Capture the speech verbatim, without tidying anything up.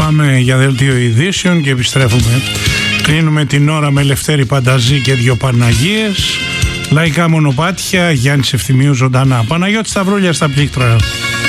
Πάμε για δελτίο ειδήσεων και επιστρέφουμε. Κλείνουμε την ώρα με Λευτέρη Πανταζή και δυο Παναγίες. Λαϊκά μονοπάτια, Γιάννης Ευθυμίου ζωντανά. Παναγιώτη Σταυρούλια στα πλήκτρα.